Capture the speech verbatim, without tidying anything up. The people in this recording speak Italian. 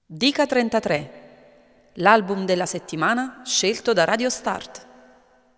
Dica trentatré, l'album della settimana scelto da Radio Start.